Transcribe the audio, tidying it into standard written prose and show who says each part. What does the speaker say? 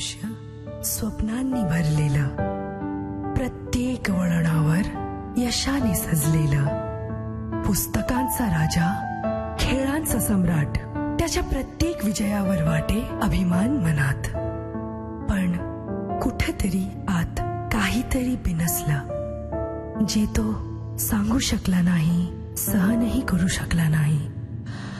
Speaker 1: स्वप्नांनी भरलेलं, प्रत्येक वळणावर यशाने सजलेलं, पुस्तकांचा राजा, खेळांचा सम्राट, त्याच्या प्रत्येक विजयावर वाटे अभिमान मनात. पण कुठेतरी आत काहीतरी बिनसलं, जे तो सांगू शकला नाही, सहनही करू शकला नाही.